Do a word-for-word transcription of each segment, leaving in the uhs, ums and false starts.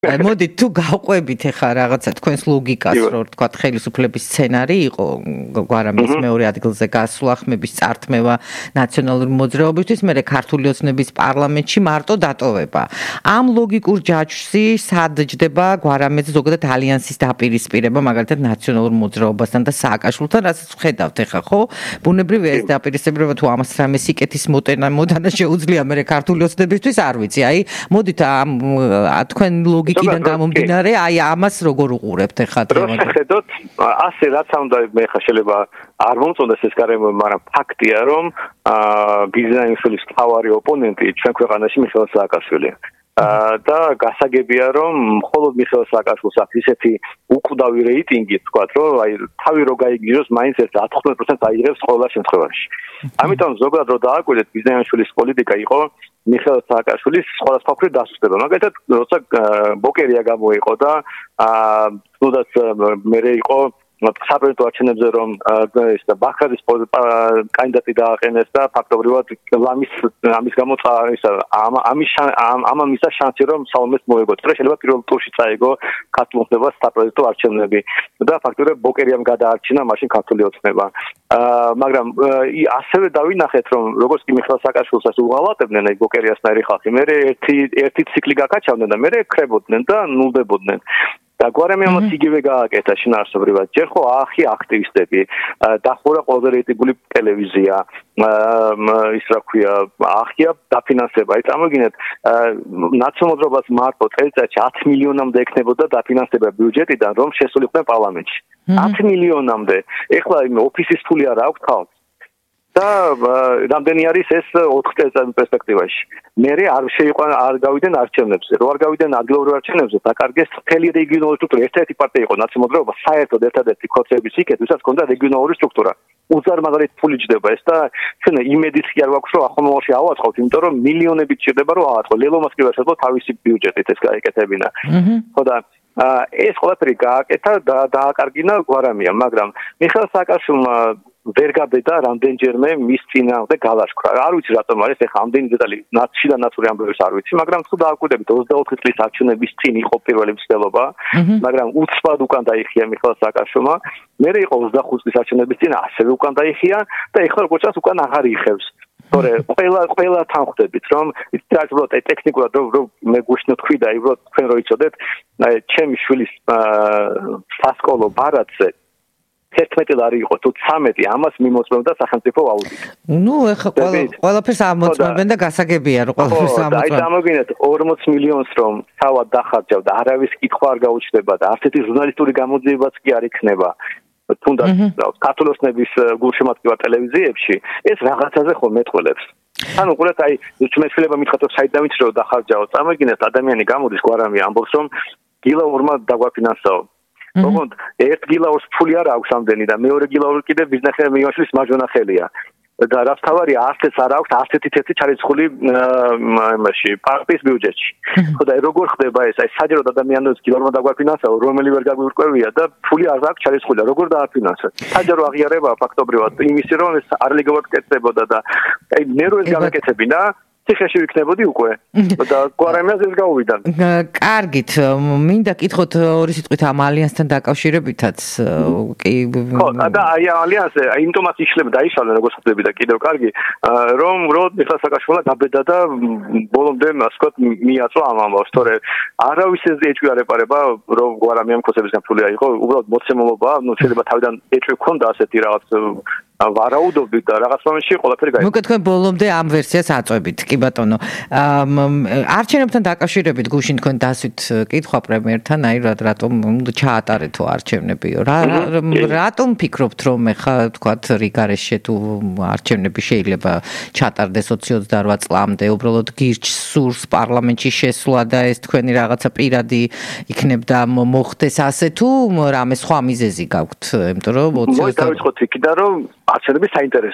მოდი თუ გავყვებით ახლა რაღაცა თქვენს ლოგიკას, რომ თქვა ხელისუფლების სცენარი იყო გვარამის მეორე ადგილზე გასვლა, ხმების წართმევა ნაციონალური მოძრაობისთვის, მერე ქართული ოცნების პარლამენტში მარტო დატოვება. ამ ლოგიკურ ჯაჭვში სად ჯდება გვარამის ზოგადად ალიანსის დაპირისპირება, მაგალითად ნაციონალურ მოძრაობასთან და სააკაშვილთან, რასაც ვხედავთ ახლა, ხო? ბუნებრივია ეს დაპირისპირება თუ ამას რამე სიკეთის მოტენა მოდანა შეუძლია მერე ქართული ოცნებისთვის, არ ვიცი. აი, მოდით ამ თქვენ ლოგიკიდან გამომდინარე, აი ამას როგორ უყურებთ ახლა დღემდე? ხედოთ, ასე რაც უნდა მე ხა შეიძლება არ მომწონდეს ეს გარემო, მაგრამ ფაქტია, რომ ბიზნესის თავარი ოპონენტი ჩვენ ქვეყანაში მიხეილ სააკაშვილია. და გასაგებია, რომ მხოლოდ მიხეილ სააკაშვილს აქვს ისეთი უკვდავი რეიტინგი, თქვათ, რომ აი თავი რო გაიგიჟოს, მაინც ეს ათოთხმეტ პროცენტს აიღებს ყველა შემთხვევაში. ამიტომ ზოგადად რო დააკვირდეთ, ბიზნესის პოლიტიკა იყო მიხეილ სააკაშვილის სხვადასხვა მხრივ დასუსტება. მაგალითად, როცა ბოკერია გამოიყო და თუნდაც მერე იყო საპრეზიდენტო არჩევნებზე რომ ეს და ბაქრაძის კანდიდატი დააყენეს და ფაქტობრივად ლამის ამის გამო ის ამის ამამისა შანსი რომ სალომეს მოეგოწრა შეიძლება პირველ ტურში წაიგო ქართულ ოცნებას საპრეზიდენტო არჩევნები და ფაქტობრივად ბოკერიამ გადაარჩინა მაშინ ქართული ოცნება მაგრამ ასევე დავინახეთ რომ როგორც კი მიხეილ სააკაშვილს უღალატებდნენ აი ბოკერიასნაირი ხალხი მე ერთი ერთი ციკლი გაკაჩავდნენ და მე ხრებოდნენ და ნულდებოდნენ და გვარამი ამას იგივე გააკეთა შინაარსობრივად. ჯერ ხო ახი აქტივისტები, დახურა ყველაზე რეიტინგული ტელევიზია, ის რა ქვია, ახია დაფინანსება. აი წარმოგიდგენთ, ნაციონალურობას მარტო წელიწადში ათი მილიონამდე ექნებოდა დაფინანსება ბიუჯეტიდან, რომ შესულიყვნენ პარლამენტში. ათი მილიონამდე. ეხლა იმ ოფისის ფული არ აქვს ხალხს. და რამდენი არის ეს ოთხ წელიწადის პერსპექტივაში. მერე არ შეიყვან არ გავიდნენ არჩევნებზე. რო არ გავიდნენ ადგილობრივ არჩევნებზე, დაკარგეს მთელი რეგიონალური სტრუქტურა. ერთადერთი პარტია იყო ნაციონალურობა, საერთოდ ერთადერთი ქორწების იქეთ, ვისაც ჰქონდა რეგიონალური სტრუქტურა. უზარმაზარით ფული ჯდება ეს და ჩვენ იმედიც კი არ გვაქვს, რომ ახალმოვალში ავაწყოთ, იმიტომ რომ მილიონებით ჭირდება რომ ავაწყოთ. ლელომას კი ვერ შეძლო თავისი ბიუჯეტით ეს გაეკეთებინა. ხო და ეს ყველაფერი გააკეთა და დააკარგინა გვარამია, მაგრამ მიხეილ სააკაშვილმა ვერ გაბედა რამდენჯერმე მის წინააღმდეგ გალაშქრა. არ ვიცი რატომ არის ეხა ამდენი დეტალი ნაცშიდა ნაცური ამბებს არ ვიცი, მაგრამ თუ დააკვირდებით ოცდაოთხი წლის არჩევნების წინ იყო პირველი მცდელობა, მაგრამ უცბად უკან დაიხია მიხეილ სააკაშვილმა. მერე იყო ოცდახუთი წლის არჩევნების წინ ასევე უკან დაიხია და ეხლა როგორც ჩანს უკან აღარ იხევს. თორე ყველა ყველა თან ხვდებით რომ ის უბრალოდ ტექნიკურად რომ მე გუშინო თქვი და უბრალოდ თქვენ რო იცოდეთ ჩემი შვილის სასკოლო ბარათზე ერთმეტი ლარი იყო თუ ცამეტი ამას მიმოწმებდა სახელმწიფო აუდიტი. ნუ ეხლა ყველაფერს ამოწმებენ და გასაგებია რომ ყველაფერს ამოწმებენ. აი დამოგინეთ ორმოცი მილიონს რომ თავად დახარჯავ და არავის კითხვა არ გაუჩნდება და არც ერთი ჟურნალისტური გამოძიებაც კი არ იქნება. თუნდაც ქართული ოცნების გულშემატკივარ ტელევიზიებში ეს რაღაცაზე ხომ მეტყველებს. ანუ ყურეთ აი ჩვენშვილება მითხოთ რომ საიდან ვიცი რომ დახარჯაო წარმოგიდგენთ ადამიანი გამოდის გვარამი ამბობს რომ გილაურმა დაგვაფინანსაო. ოღონდ ერთ გილაურს ფული არ აქვს ამდენი და მეორე გილაური კიდე ბიზნესმენ მიაშლის მარჯვენა ხელია. და რაც თავარი არც ეს არ აქვს არც ერთი თეთრი ჩარიცხული იმაში პარტიის ბიუჯეტში. ხო და როგორ ხდება ეს? აი საჯაროდ ადამიანებს გილაურმა დაგვაფინანსაო, რომელი ვერ გაგვირკვევია და ფული არ აქვს ჩარიცხული. როგორ დააფინანსა? საჯარო აღიარება ფაქტობრივად იმისი რომ ეს არ ლეგალურად კეთდებოდა და აი მე რო ეს გამეკეთებინა ციხეში ვიქნებოდი უკვე და გვარამიას ეს გაუვიდა. კარგით, მინდა კითხოთ ორი სიტყვით ამ ალიანსთან დაკავშირებითაც კი ხო და აი ალიანსი იმიტომაც იშლება დაიშალა როგორც ხდები და კიდევ კარგი რომ რო მიხეილ სააკაშვილმა გაბედა და ბოლომდე ასე ვთქვათ მიაწვა ამ ამბავს თორე არავის ეს ეჭვი არ ეპარება რომ გვარამიამ ქოსებისგან ფული აიღო უბრალოდ მოცემულობა ნუ შეიძლება თავიდან ეჭვი ქონდა ასეთი რაღაც ვარაუდობდით და რაღაც მომენტში ყველაფერი გაიგო. მოკლედ თქვენ ბოლომდე ამ ვერსიას აწვევით, კი ბატონო. არჩევნებთან დაკავშირებით გუშინ თქვენ დასვით კითხვა პრემიერთან, აი რატომ ჩაატარეთო არჩევნებიო? რატომ ფიქრობთ რომ ეხა თქვათ რიგარეშე თუ არჩევნები შეიძლება ჩატარდეს ოცი ოცდაოთხ წლამდე, უბრალოდ გირჩს სურს პარლამენტში შესვლა და ეს თქვენი რაღაცა პირადი იქნებდა მოხდეს ასე თუ რამე სხვა მიზეზი გაქვთ, იმიტომ რომ ოცი ოცდაოთხ წლიდან რომ არჩევნები საინტერესოა.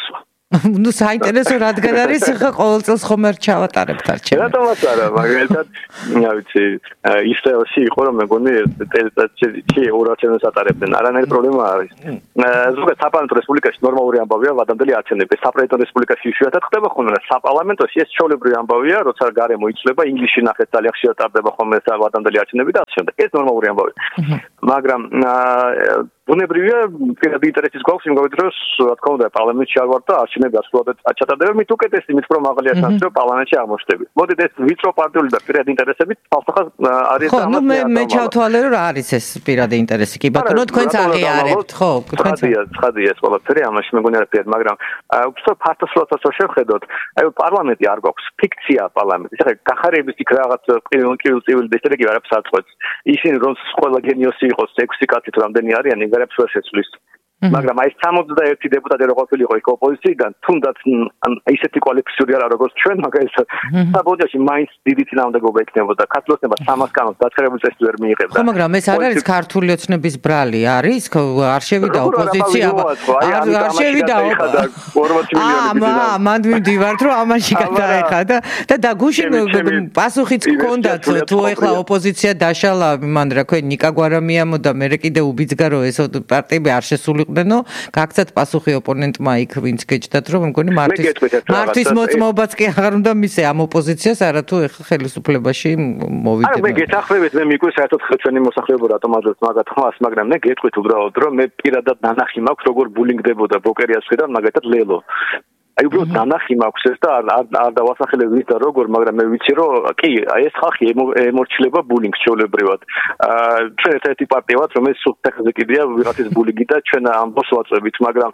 ну საინტერესო რადგან არის ხა ყოველ წელს ხომ არ ჩავატარებთ არჩევნებს. რატომაც არა, მაგალითად, რა ვიცი, ისრაელში იყო რომ მეგონი ტელესტაციაში ორ-არჩევნებს ატარებდნენ. არანაირი პრობლემა არ არის. ზოგადად საპარლამენტო რესპუბლიკაში ნორმალური ამბავია ვადამდელი არჩევნები. საპრეზიდენტო რესპუბლიკაში იშვიათად ხდება ხოლმე, საპარლამენტოში ეს ჩვეულებრივი ამბავია, როცა გარემო იცვლება, ინგლისში ნახეთ ძალიან ხშირად ტარდება ხოლმე ვადამდელი არჩევნები და ასე შემდეგ. ეს ნორმალური ამბავია. მაგრამ ბუნებრივია პირადი ინტერესის გვაქვს იმგვარად რომ რა თქმა უნდა პარლამენტში არ ვარ და არჩევნები ასრულებად აჩატარდება მით უკეთესი მით უფრო მაღალი არჩევნები რომ პარლამენტში აღმოჩნდები. მოდით ეს ვიწრო პარტიული და პირადი ინტერესები თალხას არის და ამას მე მე ჩავთვალე რომ არის ეს პირადი ინტერესი კი ბატონო თქვენც აღიარებთ ხო თქვენც ხადია ხადია ეს ყველაფერი ამაში მეგონი არაფერი მაგრამ უფრო ფართოსროთაც რო შევხედოთ აი პარლამენტი არ გვაქვს ფიქცია პარლამენტი ეხლა გახარების იქ რაღაც კილო წივილი დესტრიგი არაფერს არ წყვეტს ისინი რომ ყველა გენიოსი იყოს ექვსი კაცი თუ რამდენი არიან ვერაფერს ვერ შეცვლის მაგრამ აი სამოცდაერთი დეპუტატი რო ყოფილიყო იქ ოპოზიციიდან თუნდაც ისეთი კვალიფიციური არა როგორც ჩვენ მაგალითად საბოდიაში მაინც დიდი წინააღმდეგობა ექნებოდა ქართულოცნება სამას კანონს დაცხერებული წესი ვერ მიიღებდა ხო მაგრამ ეს არ არის ქართული ოცნების ბრალი არის არ შევიდა ოპოზიცია არ შევიდა ორმოცი მილიონი აა მან მივდივართ რომ ამაში გადაეხადა და დაგუშინ პასუხიც გქონდათ თუ ეხლა ოპოზიცია დაშალა მან რა ქვია ნიკა გვარამიამო და მე კიდე უბიძგა რომ ეს პარტიები არ შესული ყვდნო გაგცათ პასუხი ოპონენტმა იქ ვინც გეჭდათ რომ მგონი მართვის მართვის მოწმობაც კი აღარ უნდა მისე ამ ოპოზიციას არათუ ეხლა ხელისუფლებაში მოვიდება. არა მე გეთახმებით მე მიკვი საერთოდ ჩვენი მოსახლეობა რატომ აძლევს მაგათ ხმას მაგრამ მე გეტყვით უბრალოდ რომ მე პირადად ნანახი მაქვს როგორ ბულინგდებოდა ბოკერიას ხედავ მაგათად ლელო აი უბრალოდ ნანახი მაქვს ეს და არ არ დავასახელებ ვის და როგორ მაგრამ მე ვიცი რომ კი ეს ხალხი ემორჩილება ბულინგს ჩვეულებრივად აა ჩვენ ერთ-ერთი პარტია ვართ რომელიც სულ ტექნიკა კიდია ვიღაცის ბულინგი და ჩვენ ამბობს ვაწვევით მაგრამ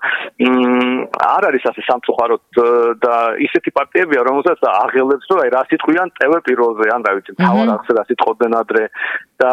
არ არის ასე სამწუხაროდ და ისეთი პარტიებია რომელსაც აღელებს რომ აი რა სიტყვიან ტევ პირველზე ან რა ვიცი თავად ახსე რა სიტყვდნენ ადრე და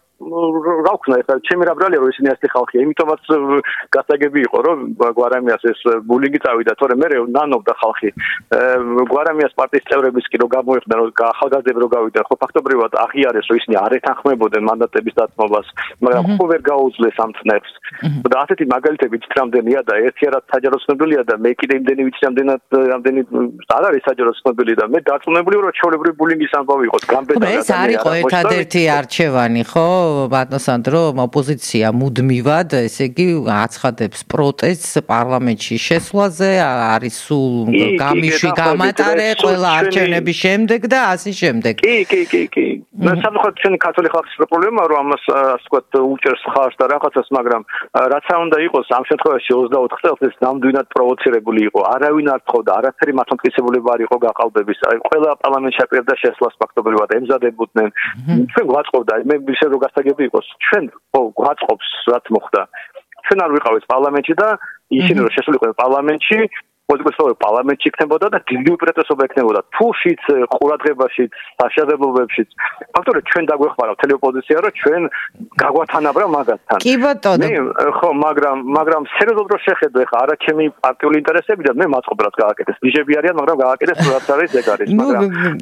რა ვქნა ეხლა ჩემი რა ბრალია რომ ისინი ასეთი ხალხია იმიტომაც გასაგები იყო რომ გვარამიას ეს ბულინგი წავიდა თორემ მე ნანობდა ხალხი გვარამიას პარტიის წევრების კი რომ გამოიხდა რომ ახალგაზრდები რომ გავიდნენ ხო ფაქტობრივად აღიარეს რომ ისინი არ ეთანხმებოდნენ მანდატების დათმობას მაგრამ ხო ვერ გაუძლეს ამ თნებს და ასეთი მაგალითები ცხრამდენია და ერთიარად საჯარო ცნობილია და მე კიდე იმდენი ვიცი რამდენად რამდენი არ არის საჯარო ცნობილი და მე დარწმუნებული ვარ რომ ჩვეულებრივი ბულინგის ამბავი იყოს გამბედა ეს არ იყო ერთადერთი არჩევანი ხო ბატონ სანდრო ოპოზიცია მუდმივად ესე იგი აცხადებს პროტესტს პარლამენტში შესვლაზე არის სულ გამიშვი გამატარე ყველა არჩევნების შემდეგ და ასე შემდეგ კი კი კი კი მე სამწუხაროდ ჩვენი ქართული ხალხის პრობლემა რომ ამას ასე ვთქვათ უჭერს ხარს და რაღაცას მაგრამ რაც არ უნდა იყოს ამ შემთხვევაში ოცდაოთხ წელს ეს ნამდვილად პროვოცირებული იყო არავინ არ თხოვდა არაფერი მართლმსაჯულება არ იყო გაყალბების აი ყველა პარლამენტში აპირებდა შესვლას ფაქტობრივად ემზადებოდნენ ჩვენ გვაწყობდა მე ისე რომ გასაგები იყოს ჩვენ ხო გვაწყობს რაც მოხდა ჩვენ არ ვიყავით პარლამენტში და ისინი რომ შესულიყვნენ პარლამენტში პოლიტიკოსები პარლამენტში იქნებოდა და დიდი უპირატესობა ექნებოდა თულშიც ყურადღებაშიც საშედეგობებშიც ფაქტობრივად ჩვენ დაგვეხმარა მთელი ოპოზიცია რომ ჩვენ გაგვათანაბრა მაგათთან კი ბატონო ხო მაგრამ მაგრამ სერიოზულად რო შეხედო ეხა არა ჩემი პარტიული ინტერესები და მე მაწყობ რაც გააკეთეს ბიჟები არიან მაგრამ გააკეთეს რაც არის ეგ არის მაგრამ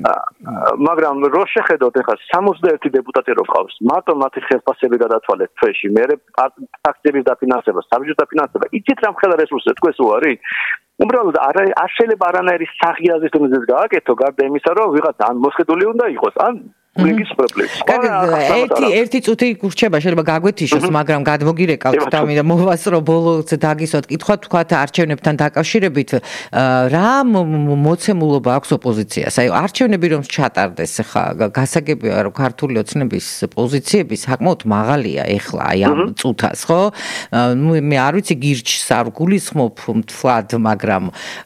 მაგრამ რო შეხედოთ ეხა სამოცდაერთი დეპუტატი რო ყავს მარტო მათი ხელფასები გადათვალეთ თვეში მე ფაქტების დაფინანსება საბჭოს დაფინანსება იცით რა მხოლოდ რესურსზე თქვენს უარი უბრალოდ არ არ შეიძლება არანაირი სახიაზის დონეზე გააკეთო გარდა იმისა რომ ვიღაც ან მოსყიდული უნდა იყოს ან ბულინგის პრობლემა. ერთი ერთი წუთი გურჩება შეიძლება გაგვეთიშოს, მაგრამ გადმოგირეკავთ და მინდა მოვასწრო ბოლოს დაგისვათ კითხვა თქვათ არჩევნებთან დაკავშირებით რა მოცემულობა აქვს ოპოზიციას. აი არჩევნები რომ ჩატარდეს ხა გასაგებია რომ ქართული ოცნების პოზიციები საკმაოდ მაღალია ეხლა აი ამ წუთას, ხო? ნუ მე არ ვიცი გირჩს არ გულისხმობ მთლად, მაგრამ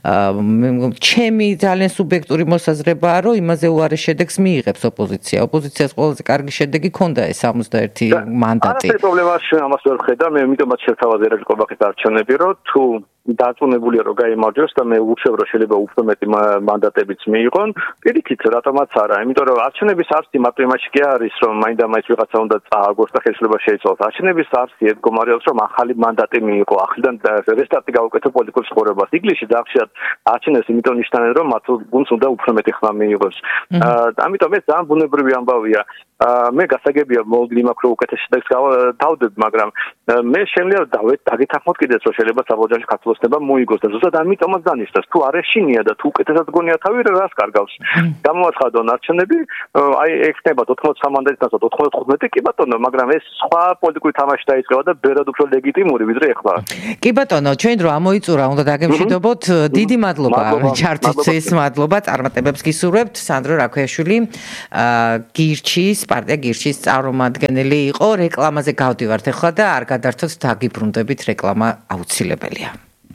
ჩემი ძალიან სუბიექტური მოსაზრებაა რომ იმაზე უარე შედეგს მიიღებს ოპოზიცია. ოპოზიციას ყველაზე კარგი შედეგი ჰქონდა ეს ორმოცდაერთი მანდატი. არა პრობლემა ამას ვერ ხედა, მე ამიტომაც შევთავაზე რა გიყობახეთ არჩევნები, რომ თუ დაწუნებულია რომ გაიმარჯვოს და მე უჩვევ რომ შეიძლება უფრო მეტი მანდატებიც მიიღონ, პირიქით რატომაც არა, იმიტომ რომ არჩევნების არსი მარტო იმაში კი არის რომ მაინდა-მაინც ვიღაცა უნდა წააგოს და ხელისუფლება შეიცვალოს. არჩევნების არსი დგომარეობს რომ ახალი მანდატი მიიღო, ახლიდან რესტარტი გაუკეთო პოლიტიკურ ცხოვრებას. ინგლისში დახშიათ არჩევნებს იმიტომ ნიშნავენ რომ მათ გუნდს უნდა უფრო მეტი ხმა მიიღოს. ამიტომ ეს ძალიან ბუნებრივი ამბავია. მე გასაგებია მოლოდინი მაქვს რომ უკეთეს შედეგს დავდებ, მაგრამ მე შემიძლია დავეთ დაგეთანხმოთ კიდეც რომ შეიძლება საბოლოოში ქართულოს ნება მოიგოს და ზუსტად ამიტომაც დანიშნოს თუ არ ეშინია და თუ უკეთესად გონია თავი რას კარგავს. გამოაცხადონ არჩევნები, აი ექნება ოთხმოცდაოთხ მანდატიდან ოთხმოცდათხუთმეტი კი ბატონო, მაგრამ ეს სხვა პოლიტიკური თამაში დაიწყება და ბევრად უფრო ლეგიტიმური ვიდრე ეხლა. კი ბატონო, ჩვენ დრო ამოიწურა, უნდა დაგემშვიდობოთ. დიდი მადლობა ჩართვისთვის, მადლობა წარმატებებს გისურვებთ. სანდრო რაქვიაშვილი, გირჩის, პარტია გირჩის წარმომადგენელი იყო. რეკლამაზე გავდივართ ახლა და არ გადართოთ, დაგიბრუნდებით, რეკლამა აუცილებელია.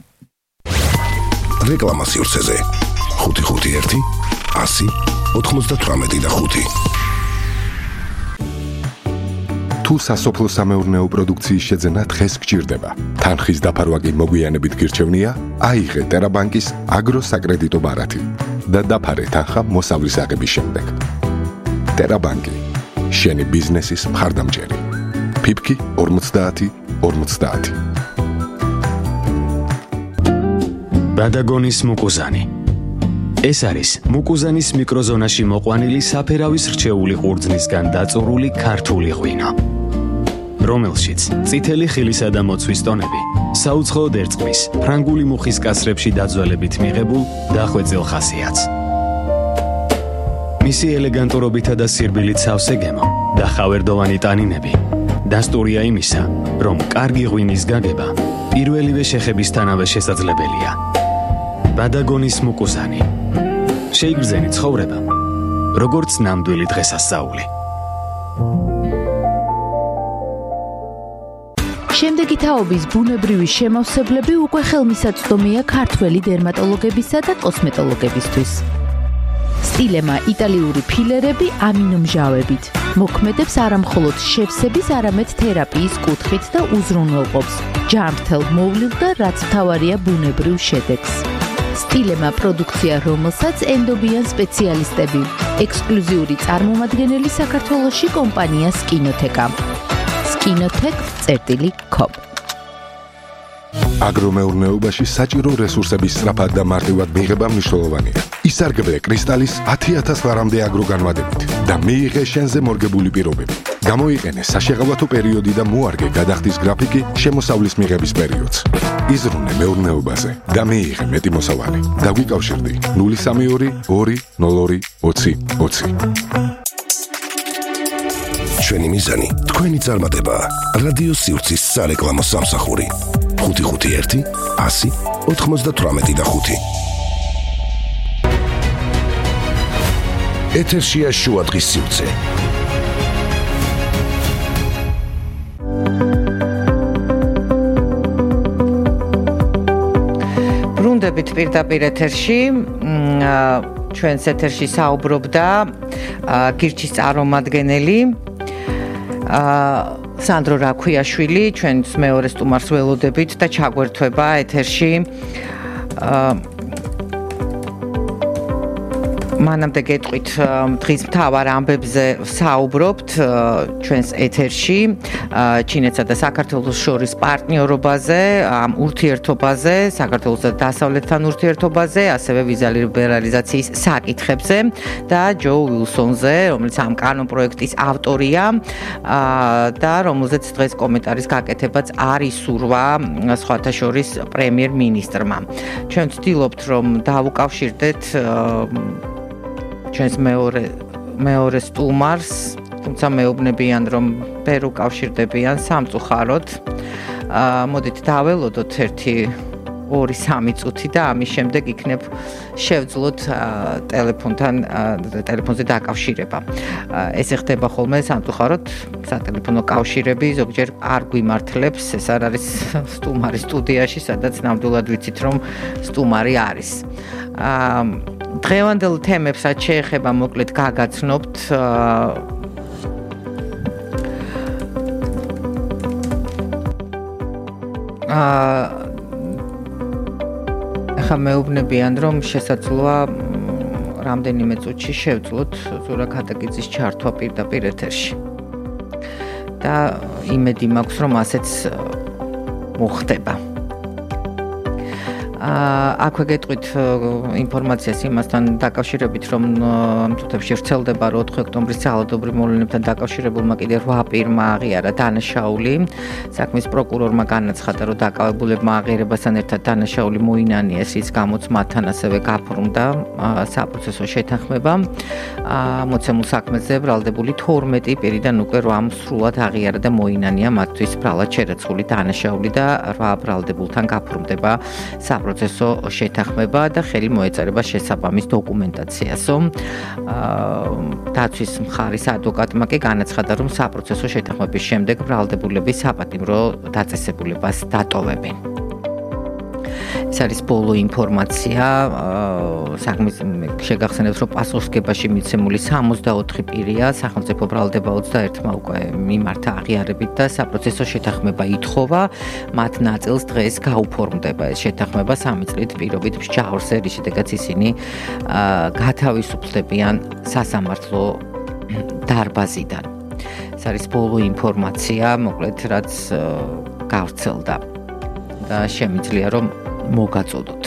რეკლამა სივრცეზე ხუთი ხუთი ერთი ასი ოთხმოცდათვრამეტი და ხუთი. თუ სასოფლო სამეურნეო პროდუქციის შეძენა დღეს გჭირდება, თანხის დაფარვა კი მოგვიანებით გირჩევნია, აიღე ტერაბანკის აგროსაკრედიტო ბარათი და დაფარე თანხა მოსავლის აღების შემდეგ. ტერაბანკი, შენი ბიზნესის მხარდამჭერი. ფიფკი ორმოცდაათი ორმოცდაათი. ბადაგონის მუკუზანი. ეს არის მუკუზანის მიკროზონაში მოყვანილი საფერავის რჩეული ყურძნისგან დაწურული ქართული ღვინო, რომელშიც წითელი ხილისა და მოცვის ტონები საუცხოოდ ერწყმის ფრანგული მუხის კასრებში დაძველებით მიღებულ დახვეწილ ხასიათს. მისი ელეგანტურობითა და სირბილით სავსე გემო და ხავერდოვანი ტანინები დასტურია იმისა, რომ კარგი ღვინის გაგება პირველივე შეხებისთანავე შესაძლებელია. ბადაგონის მუკუზანი. შეიგრძენი ცხოვრება, როგორც ნამდვილი დღესასწაული. შემდეგი თაობის ბუნებრივი შემავსებლები უკვე ხელმისაწვდომია ქართველი დერმატოლოგებისა და კოსმეტოლოგებისთვის. სტილემა იტალიური ფილერები ამინომჟავებით. მოქმედებს არამხოლოდ შევსების, არამედ თერაპიის კუთხით და უზრუნველყოფს ჯანმრთელ მოვლილ და რაც მთავარია ბუნებრივ შედეგს. სტილემა პროდუქცია, რომელსაც ენდობიან სპეციალისტები. ექსკლუზიური წარმომადგენელი საქართველოში კომპანია სკინოთეკა. სკინოთეკ წერტილი კომ. აგრომეურნეობაში საჭირო რესურსების სწრაფად და მარტივად მიღება მნიშვნელოვანია. ისარგებლე კრისტალის ათი ათას ლარამდე აგროგანვადებით და მიიღე შენზე მორგებული პირობები. გამოიყენე საშეღავათო პერიოდი და მოარგე გადახდის გრაფიკი შემოსავლის მიღების პერიოდს. იზრუნე მეურნეობაზე და მიიღე მეტი მოსავალი. დაგვიკავშირდი ნული სამი ორი ორი ნულ ორი ოცი ოცი. ჩვენი მიზანი თქვენი წარმატება. რადიო სივრცის სარეკლამო სამსახური. ხუთი ხუთი ერთი ასი ოთხმოცდათვრამეტი და ხუთი. ეთერშია შუადღის სივრცე. ბრუნდებით პირდაპირ ეთერში. ჩვენს ეთერში საუბრობდა გირჩის წარმომადგენელი სანდრო რაქვიაშვილი, ჩვენს მეორე სტუმარს ველოდებით და ჩაგვერთვება ეთერში. მანამდე გეტყვით დღის მთავარ ამბებზე საუბრობთ ჩვენს ეთერში ჩინეთსა და საქართველოს შორის პარტნიორობაზე, ამ ურთიერთობაზე, საქართველოს და დასავლეთთან ურთიერთობაზე, ასევე ვიზა ლიბერალიზაციის საკითხებზე და ჯო უილსონზე, რომელიც ამ კანონპროექტის ავტორია და რომელზეც დღეს კომენტარის გაკეთებაც არ ისურვა სხვათა შორის პრემიერ-მინისტრმა. ჩვენ ვცდილობთ რომ დავუკავშირდეთ ჩვენს მეორე მეორე სტუმარს, თუმცა მეუბნებიან რომ ვერ უკავშირდებიან სამწუხაროდ. მოდით დაველოდოთ ერთი ორი სამი წუთი და ამის შემდეგ იქნებ შევძლოთ ტელეფონთან ტელეფონზე დაკავშირება. ესე ხდება ხოლმე სამწუხაროდ სატელეფონო კავშირები ზოგჯერ არ გვიმართლებს. ეს არ არის სტუმარი სტუდიაში, სადაც ნამდვილად ვიცით რომ სტუმარი არის. დღევანდელ თემებსაც შეეხება მოკლედ გაგაცნობთ ახლა მეუბნებიან რომ შესაძლოა რამდენიმე წუთში შევძლოთ ზურა ქატაკიძის ჩართვა პირდაპირ ეთერში და იმედი მაქვს რომ ასეც მოხდება. აქვე გეტყვით ინფორმაციას იმასთან დაკავშირებით, რომ თუთებში ვრცელდება, რომ ოთხი ოქტომბრის ძალადობრივ მოვლენებთან დაკავშირებულმა კიდევ რვა პირმა აღიარა დანაშაული. საქმის პროკურორმა განაცხადა, რომ დაკავებულებმა აღიარებასთან ერთად დანაშაული მოინანიეს, რის გამოც მათთან ასევე გაფორმდა საპროცესო შეთანხმება. მოცემულ საქმეზე ბრალდებული თორმეტი პირიდან უკვე რვამ სრულად აღიარა და მოინანია მათთვის ბრალად შერაცხული დანაშაული და რვა ბრალდებულთან გაფორმდება საპროცესო შეთანხმება და ხელი მოეწერება შესაბამის დოკუმენტაციასო. დაცვის მხარის ადვოკატმა კი განაცხადა, რომ საპროცესო შეთანხმების შემდეგ ბრალდებულების საპატიმრო დაწესებულებას დატოვებენ. ეს არის ბოლო ინფორმაცია. საქმის შეგახსენებთ, რომ პასუხისგებაში მიცემული სამოცდაოთხი პირია, სახელმწიფო ბრალდება ოცდაერთმა უკვე მიმართა აღიარებით და საპროცესო შეთანხმება ითხოვა. მათ ნაწილს დღეს გაუფორმდება ეს შეთანხმება სამი წლით პირობით მსჯავრზე, რის შედეგადაც ისინი გათავისუფლდებიან სასამართლო დარბაზიდან. ეს არის ბოლო ინფორმაცია, მოკლედ რაც გავრცელდა და შემიძლია რომ მოგაწოდოთ.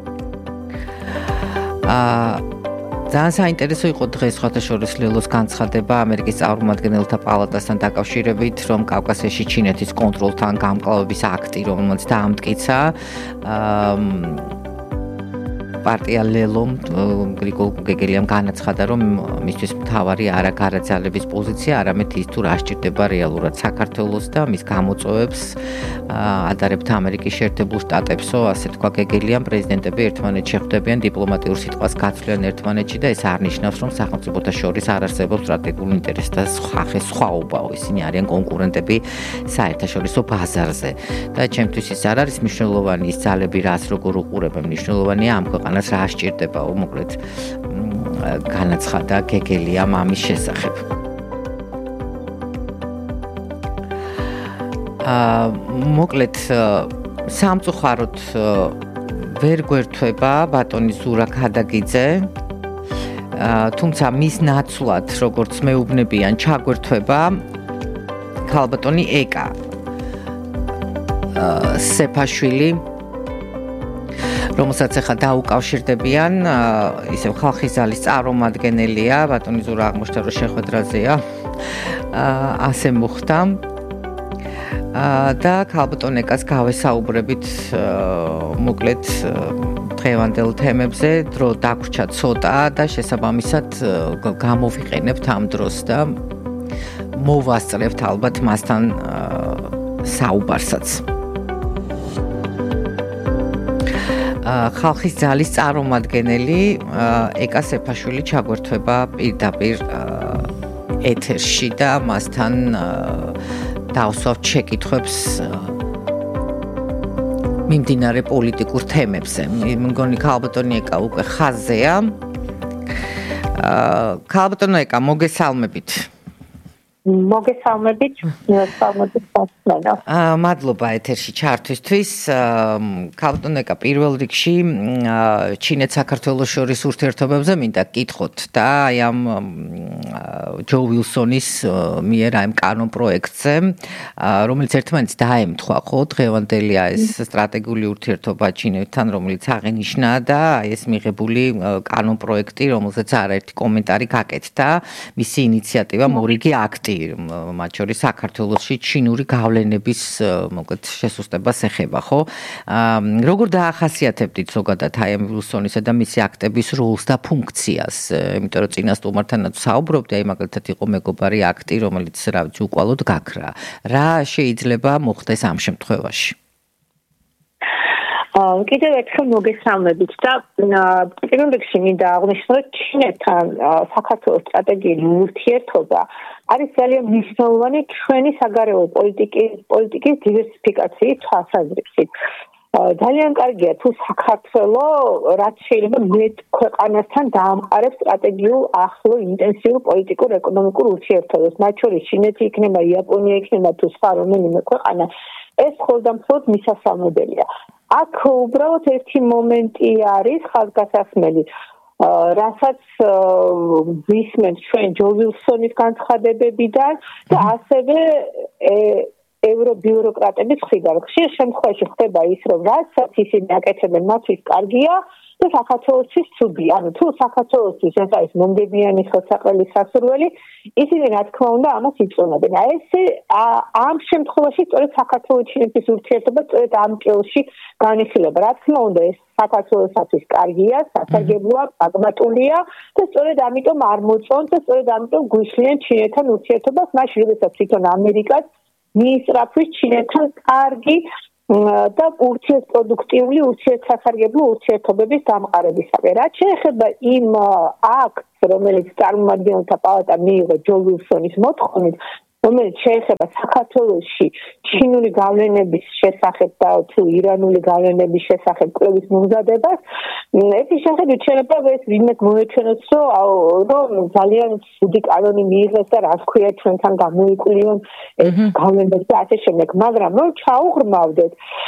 აა ძალიან საინტერესო იყო დღეს ხოთაშორის ლელოს განცხადება ამერიკის წარმომადგენელთა პალატასთან დაკავშირებით, რომ კავკასიაში ჩინეთის კონტროლთან გამკლავების აქტი, რომელმაც დაამტკიცა აა პარტია ლელომ გრიგოლ გეგელიამ განაცხადა, რომ მისთვის მთავარი არა გარაძალების პოზიცია, არამედ ის თუ რა სჭირდება რეალურად საქართველოს და მის გამოწვევებს ადარებთ ამერიკის შეერთებულ შტატებსო, ასე თქვა გეგელიამ, პრეზიდენტები ერთმანეთში ხვდებიან, დიპლომატიურ სიტყვას გაცვლიან ერთმანეთში და ეს არ ნიშნავს, რომ სახელმწიფოთა შორის არ არსებობს სტრატეგიული ინტერესი და ხახე სხვაობაო, ისინი არიან კონკურენტები საერთაშორისო ბაზარზე. და ჩემთვის ის არ არის მნიშვნელოვანი ის ძალები, რას როგორ უყურებენ, მნიშვნელოვანია ამ ქვეყანას რა სჭირდებაო, მოკლედ განაცხადა გეგელიამ ამის შესახებ. აა მოკლედ სამწუხაროდ ვერ გვერთვება ბატონი ზურა ქადაგიძე, თუმცა მის ნაცვლად, როგორც მეუბნებიან, ჩაგვერთვება ქალბატონი ეკა სეფაშვილი, რომელსაც ახლა დაუკავშირდებიან, ისევ ხალხის ზალის წარმომადგენელია, ბატონი ზურა აღმოჩნდა, რომ შეხვედრაზეა, ასე მოხდა. და ქალბატონ ეკას გავესაუბრებით მოკლედ დღევანდელ თემებზე, დრო დაგვრჩა ცოტა და შესაბამისად გამოვიყენებთ ამ დროს და მოვასწრებთ ალბათ მასთან საუბარსაც. ხალხის ძალის წარმომადგენელი ეკა სეფაშვილი ჩაგვერთვება პირდაპირ ეთერში და მასთან დავსვავთ შეკითხვებს მიმდინარე პოლიტიკურ თემებზე. მგონი ქალბატონი ეკა უკვე ხაზზეა. ქალბატონო ეკა, მოგესალმებით. მოგესალმებით, მოგესალმებით სასმენო. აა მადლობა ეთერში ჩართვისთვის. ქალბატონო ეკა, პირველ რიგში ჩინეთ საქართველოს შორის ურთიერთობებზე მინდა გკითხოთ და აი ამ ჯო ვილსონის მიერ აი ამ კანონ პროექტზე, რომელიც ერთმანეთს დაემთხვა, ხო, დღევანდელია ეს სტრატეგიული ურთიერთობა ჩინეთთან, რომელიც აღინიშნა და აი ეს მიღებული კანონ პროექტი, რომელზეც არაერთი კომენტარი გაკეთდა, მისი ინიციატივა მორიგი აქტი მათ შორის საქართველოში ჩინური გავლენების მოკლედ შესუსტებას ეხება, ხო? როგორ დაახასიათებდით ზოგადად აი ამ ვილსონისა და მისი აქტების როლს და ფუნქციას? იმიტომ რომ წინა სტუმართანაც საუბრობდი, აი მაგალითად იყო მეგობარი აქტი, რომელიც რა ვიცი უკვალოდ გაქრა. რა შეიძლება მოხდეს ამ შემთხვევაში? კიდევ ერთხელ მოგესალმებით და პირველ რიგში მინდა აღვნიშნო, რომ ჩინეთთან საქართველოს სტრატეგიული ურთიერთობა არის ძალიან მნიშვნელოვანი ჩვენი საგარეო პოლიტიკის პოლიტიკის დივერსიფიკაციის თვალსაზრისით. ძალიან კარგია თუ საქართველო რაც შეიძლება მეტ ქვეყანასთან დაამყარებს სტრატეგიულ ახლო ინტენსიურ პოლიტიკურ ეკონომიკურ ურთიერთობებს, მათ შორის ჩინეთი იქნება, იაპონია იქნება თუ სხვა რომელიმე ქვეყანა, ეს მხოლოდ მისასალმებელია. აქ უბრალოდ ერთი მომენტი არის ხაზგასასმელი, რასაც ვისმენთ ჩვენ ჯო ვილსონის განცხადებებიდან და ასევე ევრობიუროკრატების მხრიდან. ხშირ შემთხვევაში ხდება ის, რომ რასაც ისინი აკეთებენ, მათთვის კარგია და საქართველოსთვის ცუდი. ანუ თუ საქართველოსთვის ეს არის მომდებიანი ხელსაყრელი სასურველი, ისინი რა თქმა უნდა ამას იწვევენ. აი ეს ამ შემთხვევაში სწორედ საქართველოს ჩინეთის ურთიერთობა სწორედ ამ კილში განიხილება. რა თქმა უნდა ეს საქართველოსთვის კარგია, სასარგებლოა, პრაგმატულია და სწორედ ამიტომ არ მოწონს და სწორედ ამიტომ გვიშლიან ჩინეთთან ურთიერთობას, მაშინ როდესაც თვითონ ამერიკაც მიისწრაფვის ჩინეთთან კარგი და ურთიერთპროდუქტიული, ურთიერთსასარგებლო ურთიერთობების დამყარებისაკენ. რაც შეეხება იმ აქტს, რომელიც წარმომადგენელთა პალატამ მიიღო ჯო ვილსონის მოთხოვნით, რომელიც შეეხება საქართველოში ჩინური გავლენების შესახებ და თუ ირანული გავლენების შესახებ კვლევის მომზადებას, ესის შეხედვით შეიძლება ეს ვინმე მოეჩვენოს, რომ ძალიან ცუდი კანონი მიიღეს და რა ქვია ჩვენთან გამოიკლიონ ეს გავლენები და ასე შემდეგ. მაგრამ რომ ჩაუღრმავდეთ,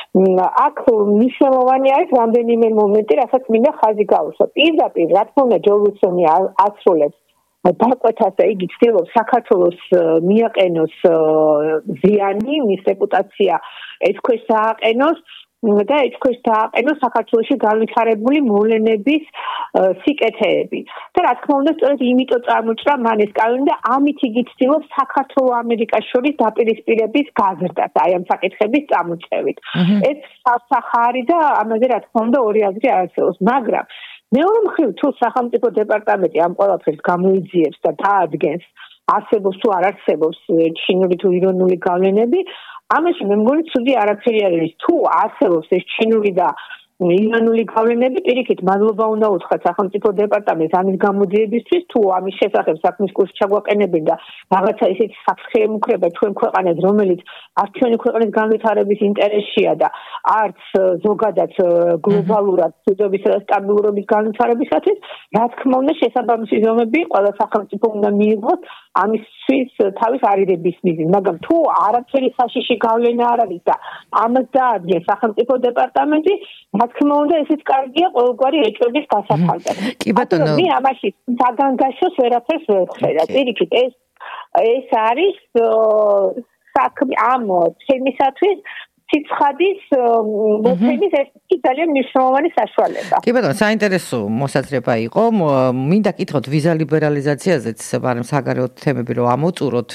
აქ მნიშვნელოვანი არის რამდენიმე მომენტი, რასაც მინდა ხაზი გაუსვა. პირდაპირ, რა თქმა უნდა, ჯო ვილსონი ასრულებს დაკვეთას და იგი ცდილობს საქართველოს მიაყენოს ზიანი, მის რეპუტაცია ეთქვეს დააყენოს და ეთქვეს დააყენოს საქართველოში განვითარებული მოვლენების სიკეთეები. და რა თქმა უნდა, სწორედ იმიტომ წარმოჭრა მან ეს კანონი და ამით იგი ცდილობს საქართველოს ამერიკას შორის დაპირისპირების გაზრდას, აი ამ საკითხების წამოწევით. ეს სახარი და ამაზე რა თქმა უნდა ორი აზრი არსებობს, მაგრამ მეორე მხრივ თუ სახელმწიფო დეპარტამენტი ამ ყველაფერს გამოიძიებს და დაადგენს არსებობს თუ არ არსებობს ჩინური თუ ირანული გავლენები, ამაში მე მგონი ცუდი არაფერი არ არის. თუ არსებობს ეს ჩინური და ირანული გავლენები, პირიქით მადლობა უნდა უთხრათ სახელმწიფო დეპარტამენტს ამის გამოძიებისთვის, თუ ამის შესახებ საქმის კურსს ჩაგვაყენებენ და რაღაცა ისეთი საფრთხე ემუქრება ჩვენ ქვეყანას, რომელიც არც ჩვენი ქვეყნის განვითარების ინტერესშია და არც ზოგადად გლობალურად ცუდობისა და სტაბილურობის განვითარებისათვის, რა თქმა უნდა შესაბამისი ზომები ყველა სახელმწიფო უნდა მიიღოს ამისთვის თავის არიდების მიზნით. მაგრამ თუ არაფერი საშიში გავლენა არ არის და ამას დაადგენს სახელმწიფო დეპარტამენტი, რა თქმა უნდა ესეც კარგია ყოველგვარი ეჭვების გასაფარდად. კი ბატონო, მე ამაში საგანგაშოს ვერაფერს ვერ ხედავ. პირიქით ეს ეს არის საქმე ამ თემისათვის სიცხადის მოწმის ეს ძალიან მნიშვნელოვანი საშუალება. კი ბატონო, საინტერესო მოსაზრება იყო. მინდა კითხოთ ვიზა ლიბერალიზაციაზეც, მაგრამ საგარეო თემები რომ ამოწუროთ,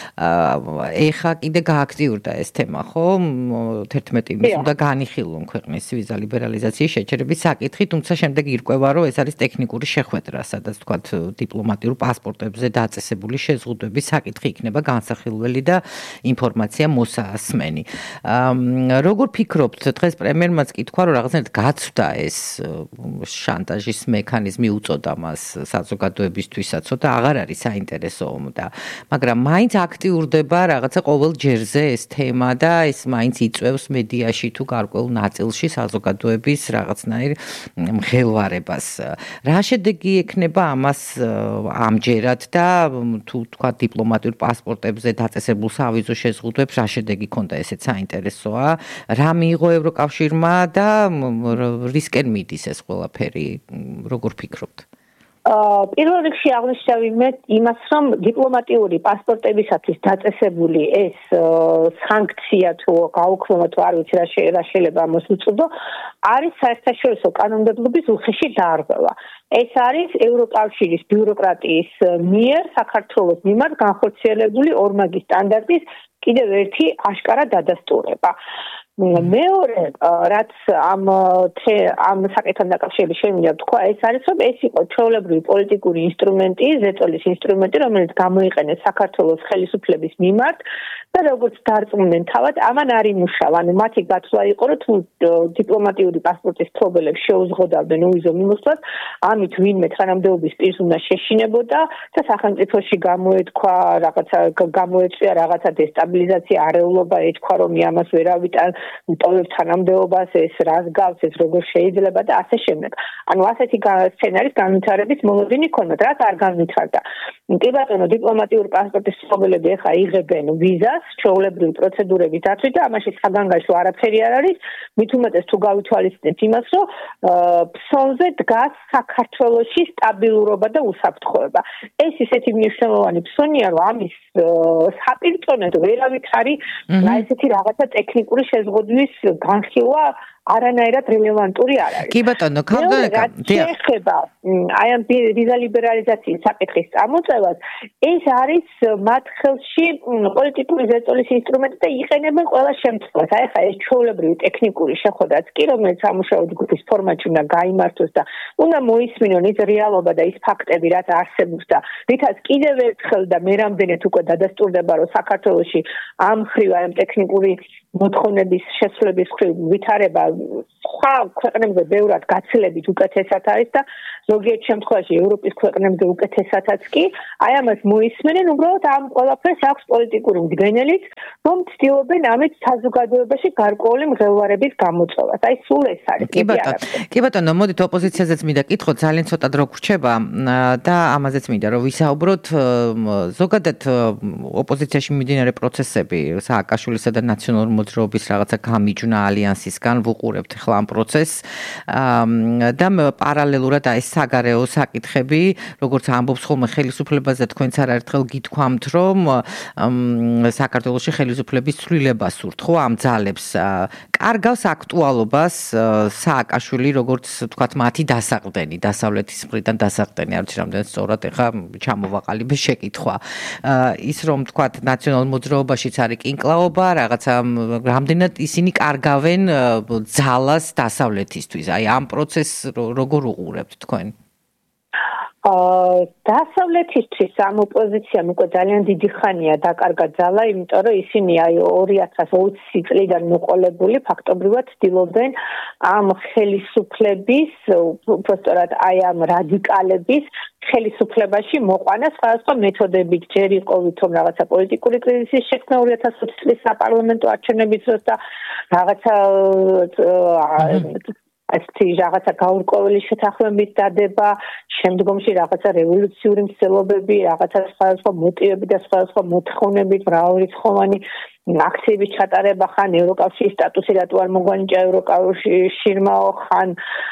ეხა კიდე გააქტიურდა ეს თემა, ხო? თერთმეტი იმის უნდა განიხილონ ქვეყნის ვიზა ლიბერალიზაციის შეჩერების საკითხი, თუმცა შემდეგ ირკვევა, რომ ეს არის ტექნიკური შეხვედრა, სადაც თქვათ დიპლომატიურ პასპორტებზე დაწესებული შეზღუდვების საკითხი იქნება განსახილველი და ინფორმაცია მოსასმენი. როგორ ფიქრობთ, დღეს პრემიერმაც კითხვა, რომ რაღაცნაირად გაცვდა ეს შანტაჟის მექანიზმი უწოდა მას საზოგადოებისთვისაც, და აღარ არის საინტერესო და მაგრამ მაინც აქტიურდება რაღაცა ყოველ ჯერზე ეს თემა და ეს მაინც იწვევს მედიაში თუ გარკვეულ ნაწილში საზოგადოების რაღაცნაირ მღელვარებას. რა შედეგი ექნება ამას ამჯერად და თუ თქვა დიპლომატიურ პასპორტებზე დაწესებულ სავიზო შეზღუდვებს რა შედეგი ქონდა, ესეც საინტერესოა. რა მიიღო ევროკავშირმა და რისკენ მიდის ეს ყველაფერი, როგორ ფიქრობთ? პირველ რიგში აღნიშნავ იმას, რომ დიპლომატიური პასპორტებისათვის დაწესებული ეს სანქცია თუ გაუქმება თუ არ ვიცი რა შეიძლება ამას უწოდო, არის საერთაშორისო კანონმდებლობის უხეში დარღვევა. ეს არის ევროკავშირის ბიუროკრატიის მიერ საქართველოს მიმართ განხორციელებული ორმაგი სტანდარტის კიდევ ერთი აშკარა დადასტურება. მეორე, რაც ამ ამ საკითხთან დაკავშირებით შემიძლია თქვა, ეს არის, რომ ეს იყო ჩვეულებრივი პოლიტიკური ინსტრუმენტი, ზეწოლის ინსტრუმენტი, რომელიც გამოიყენეს საქართველოს ხელისუფლების მიმართ და როგორც დარწმუნდნენ თავად, ამან არ იმუშავა. ანუ მათი გათვლა იყო, რომ თუ დიპლომატიური პასპორტის მფლობელებს შეუზღუდავდნენ უვიზო მიმოსვლას, ამით ვინმე თანამდებობის პირს უნდა შეშინებოდა და სახელმწიფოში გამოეთქვა რაღაცა გამოეწვია რაღაცა დესტაბილიზაცია, არეულობა, ეთქვა, რომ ამას ვერავით ტოვებს თანამდებობას, ეს რას გავს, ეს როგორ შეიძლება და ასე შემდეგ. ანუ ასეთი სცენარის განვითარების მოლოდინი ქონდათ, რაც არ განვითარდა. კი ბატონო, დიპლომატიური პასპორტის მფლობელები ახლა იღებენ ვიზას, ჩვეულებრივი პროცედურების დაცვით და ამაში საგანგაშო არაფერი არ არის, მით უმეტეს თუ გავითვალისწინებთ იმას, რომ ფსონზე დგას საქართველოში სტაბილურობა და უსაფრთხოება. ეს ისეთი მნიშვნელოვანი ფსონია, რომ ამის საპირწონედ ვერავით არის ესეთი რაღაცა ტექნიკური შეზღუდვის განხილვა არანაირად რელევანტური არ არის. კი ბატონო, ქალბატონო, შეეხება აი ამ ვიზა ლიბერალიზაციის საკითხის წამოწევას, ეს არის მათ ხელში პოლიტიკური ზეწოლის ინსტრუმენტი და იყენებენ ყველა შემთხვევას. აი ხა ეს ჩვეულებრივი ტექნიკური შეხვედრაც კი, რომელიც სამუშაო ჯგუფის ფორმატში უნდა გაიმართოს და უნდა მოისმინონ ის რეალობა და ის ფაქტები, რაც არსებობს და რითაც კიდევ ერთხელ და მე რამდენად უკვე დადასტურდება, რომ საქართველოში ამ ხრივ აი ამ ტექნიკური მოთხოვნების შესრულების ხრივ ვითარება სხვა ქვეყნებზე ბევრად გაცილებით უკეთესად არის და ზოგიერთ შემთხვევაში ევროპის ქვეყნებზე უკეთესადაც კი აი ამას მოისმენენ უბრალოდ ამ ყველაფერს აქვს პოლიტიკური მდგენელიც რომ ცდილობენ ამით საზოგადოებაში გარკვეული მღელვარების გამოწვევას აი სულ ეს არის კი ბატონო კი ბატონო მოდით ოპოზიციაზეც მინდა კითხოთ ძალიან ცოტა დრო გრჩება და ამაზეც მინდა რომ ვისაუბროთ ზოგადად ოპოზიციაში მიმდინარე პროცესები სააკაშვილისა და ნაციონალური მოძრაობის რაღაცა გამიჯვნა ალიანსისგან ვუყურებთ ახლა ამ პროცესს და პარალელურად აი საგარეო საკითხები როგორც ამბობს ხოლმე ხელისუფლებაზე თქვენც არაერთხელ გითქვამთ რომ საქართველოში ხელისუფლების ცვლილება სურთ ხო ამ ძალებს კარგავს აქტუალობას სააკაშვილი როგორც თქვათ მათი დასაყრდენი დასავლეთის მხრიდან დასაყრდენი არ ვიცი რამდენად სწორად ახლა ჩამოვაყალიბე შეკითხვა ის რომ თქვათ ნაციონალურ მოძრაობაშიც არის კინკლაობა რაღაცა რამდენად ისინი კარგავენ ძალას დასავლეთისთვის აი ამ პროცესს როგორ უყურებთ თქვენ აა დასავლეთისთვის ამ ოპოზიციამ უკვე ძალიან დიდი ხანია დაკარგა ძალა, იმიტომ რომ ისინი აი ორი ათას ოცი წლიდან მოყოლებული ფაქტობრივად ცდილობენ ამ ხელისუფლების, უბრალოდ აი ამ რადიკალების ხელისუფლებაში მოყვანა სხვადასხვა მეთოდებით. ჯერ იყო ვითომ რაღაცა პოლიტიკური კრიზისის შექმნა ორი ათას ოცი წლის საპარლამენტო არჩევნების დროს და რაღაცა ასეთი რაღაცა გაურკვეველი შეთანხმების დადება, შემდგომში რაღაცა რევოლუციური მცდელობები, რაღაცა სხვადასხვა მოტივები და სხვადასხვა მოთხოვნები, მრავალრიცხოვანი აქციების ჩატარება, ხან ევროკავშირის სტატუსი რატო არ მოგვანიჭა ევროკავშირმაო, ხან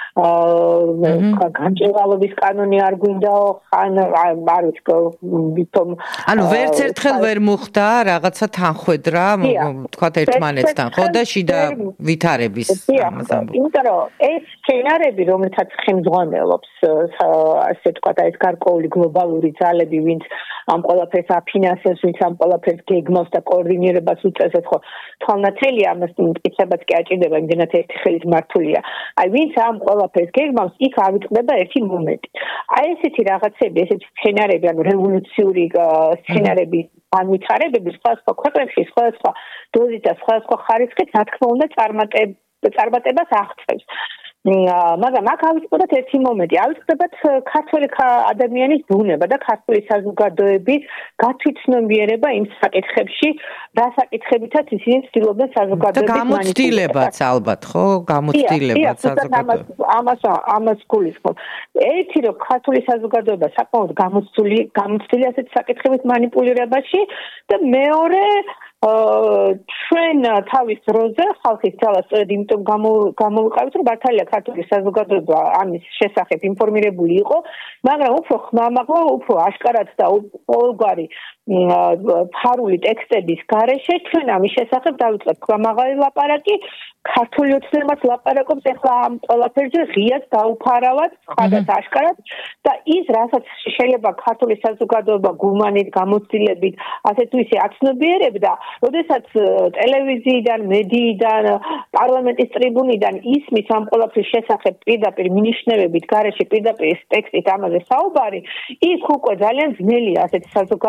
განჭევალობის კანონი არ გვინდაო, ხან არ ვიცი, ვითომ ანუ ვერც ერთხელ ვერ მოხდა რაღაცა თანხვედრა, თქვათ ერთმანეთთან, ხო და შიდა ვითარების ამას ამბობ. იმიტომ რომ ეს სცენარები, რომელთაც ხელმძღვანელობს ასე ვთქვათ, ეს გარკვეული გლობალური ძალები, ვინც ამ ყველაფერს აფინანსებს, ვინც ამ ყველაფერს გეგმავს და კოორდინირებას უწევს, ხო, თვალნათელი ამას მტკიცებაც კი აჭირდება, იმდენად ერთი ხელით მართულია. აი, ვინც ამ ყველაფერს გეგმავს, იქ ავიწყდება ერთი მომენტი. აი, ესეთი რაღაცები, ესეთი სცენარები, ანუ რევოლუციური სცენარები განვითარებები სხვადასხვა ქვეყნებში, სხვადასხვა დოზით და სხვადასხვა ხარისხით, რა თქმა უნდა, წარმატებას აღწევს. მაგრამ აქ ავიწყდათ ერთი მომენტი, ავიწყდათ ქართველი ადამიანის ბუნება და ქართული საზოგადოების გათვითცნობიერება იმ საკითხებში, რა საკითხებითაც ისინი ცდილობენ საზოგადოების გამოცდილებაც ალბათ, ხო? გამოცდილებაც საზოგადოების. ამას ამას გულისხმობ. ერთი რომ ქართული საზოგადოება საკმაოდ გამოცდილი, გამოცდილი ასეთ საკითხებით манипуლირებაში და მეორე ჩვენ თავის დროზე ხალხის ძალას სწორედ იმიტომ გამოვიყავით, რომ მართალია ქართული საზოგადოება ამის შესახებ ინფორმირებული იყო, მაგრამ უფრო ხმამაღლა, უფრო აშკარად და ყოველგვარი ფარული ტექსტების გარეშე ჩვენ ამის შესახებ დავიწყებთ ხმამაღალი ლაპარაკი, ქართული ოცნებაც ლაპარაკობს ახლა ამ ყველაფერზე ღიად დაუფარავად, სხვადასხვა აშკარად და ის, რასაც შეიძლება ქართული საზოგადოება გუმანით, გამოცდილებით, ასე თუ ისე აცნობიერებდა, როდესაც ტელევიზიიდან, მედიიდან, პარლამენტის ტრიბუნიდან ისმის ამ ყველაფრის შესახებ პირდაპირ მინიშნებებით, გარეშე პირდაპირ ტექსტით ამაზე საუბარი, იქ უკვე ძალიან ძნელია ასეთი საზოგადოების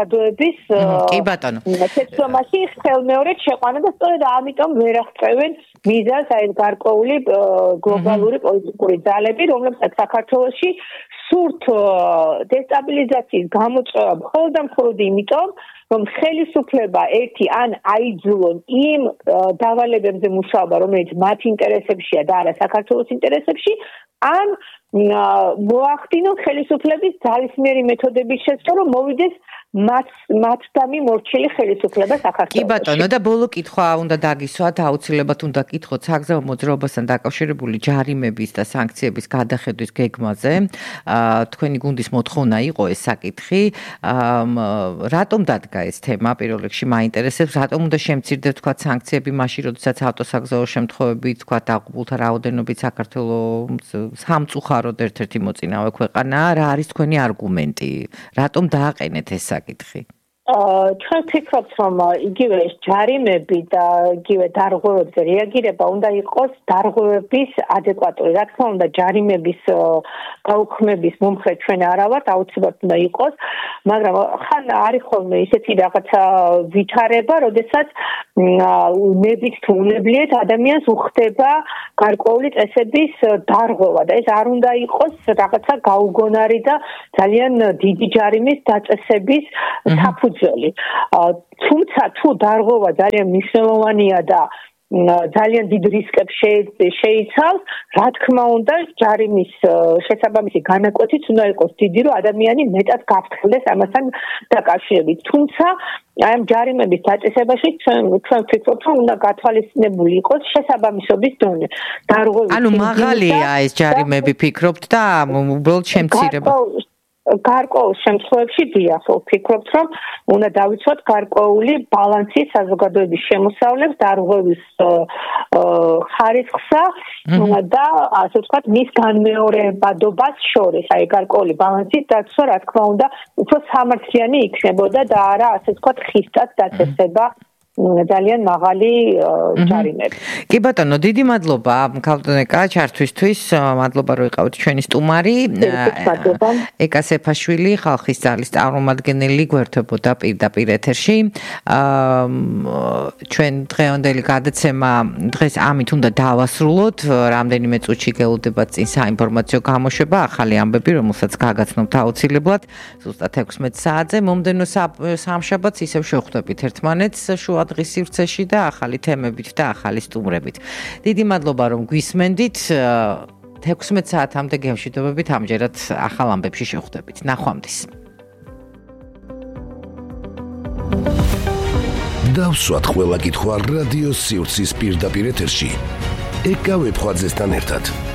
არის კი ბატონო შეცდომაში ხელმეორედ შეყვანა და სწორედ ამიტომ ვერ აღწევენ მიზანს აი გარკვეული გლობალური პოლიტიკური ძალები რომლებსაც საქართველოში სურთ დესტაბილიზაციის გამოწვევა მხოლოდ და მხოლოდ იმიტომ რომ ხელისუფლება ერთი ან აიძულონ იმ დავალებებზე მუშაობა რომელიც მათ ინტერესებშია და არა საქართველოს ინტერესებში ან მოახდინონ ხელისუფლების ძალისმიერი მეთოდების შესწორ რომ მოვიდეს მათ მათდამი მორჩილი ხელისუფლება საქართველოში. კი ბატონო და ბოლო კითხვა უნდა დაგისვათ აუცილებლად უნდა კითხოთ საგზაო მოძრაობასთან დაკავშირებული ჯარიმების და სანქციების გადახედვის გეგმაზე. თქვენი გუნდის მოთხოვნა იყო ეს საკითხი. რატომ დადგა ეს თემა პირველ რიგში მაინტერესებს რატომ უნდა შემცირდეს თქვა სანქციები მაშინ როდესაც ავტოსაგზაო შემთხვევები თქვა დაღუპულთა რაოდენობით საქართველოს სამწუხაროდ ერთ-ერთი მოწინავე ქვეყანაა რა არის თქვენი არგუმენტი რატომ დააყენეთ ეს საკითხი ჩვენ ვფიქრობთ რომ იგივე ჯარიმები და იგივე დარღვევებზე რეაგირება უნდა იყოს დარღვევების ადეკვატური რა თქმა უნდა ჯარიმების გაუქმების მომხრე ჩვენ არა ვართ აუცილებლად უნდა იყოს მაგრამ ხან არის ხოლმე ისეთი რაღაცა ვითარება როდესაც ნებით თუ უნებლიეთ ადამიანს უხდება გარკვეული წესების დარღვევა და ეს არ უნდა იყოს რაღაცა გაუგონარი და ძალიან დიდი ჯარიმის დაწესების საფუძველი თუმცა თუ დარღვევა ძალიან მნიშვნელოვანია და ძალიან დიდ რისკებს შეიცავს რა თქმა უნდა ჯარიმის შესაბამისი განაკვეთიც უნდა იყოს დიდი რომ ადამიანი მეტად გაფრთხილდეს ამასთან დაკავშირებით თუმცა აი ამ ჯარიმების დაწესებაში ჩვენ ვფიქრობთ რომ უნდა გათვალისწინებული იყოს შესაბამისობის დონე დარღვევის ანუ მაღალია ეს ჯარიმები ფიქრობთ და უბრალოდ შემცირება გარკვეულ შემთხვევებში დიახ ვფიქრობთ რომ უნდა დავიცვათ გარკვეული ბალანსი საზოგადოების შემოსავლებს დარღვევის ხარისხსა და ასე ვთქვათ მის განმეორებადობას შორის აი გარკვეული ბალანსი დაცვა რა თქმა უნდა უფრო სამართლიანი იქნებოდა და არა ასე ვთქვათ ხისტად დაწესება ძალიან მაღალი ჯარიმები. კი ბატონო, დიდი მადლობა ქალბატონიკა ჩართვისთვის. მადლობა რომ იყავით ჩვენი სტუმარი. ეკა სეფაშვილი ხალხის ძალის წარმომადგენელი გვერდებოდა პირდაპირ ეთერში. ჩვენ დღევანდელი გადაცემა დღეს ამით უნდა დავასრულოთ. რამდენიმე წუთში გელოდებათ წინ საინფორმაციო გამოშვება, ახალი ამბები, რომელსაც გაგაცნობთ აუცილებლად. ზუსტად ექვსმეტ საათზე მომდენო სამშაბათს ისევ შევხვდებით ერთმანეთს შუა დღის სივრცეში და ახალი თემებით და ახალი სტუმრებით. დიდი მადლობა რომ გვისმენდით. ექვსმეტ საათამდე გემშვიდობებით ამჯერად ახალ ამბებში შევხვდებით. ნახვამდის. დავსვათ ყველა კითხვა რადიო სივრცის პირდაპირ ეთერში. ეკა ვებხვაძესთან ერთად.